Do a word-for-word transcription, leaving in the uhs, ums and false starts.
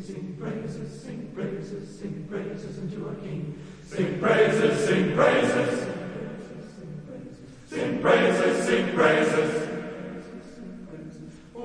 sing praises, sing praises, sing praises unto our King. Sing praises, sing praises, sing praises, sing praises, sing praises.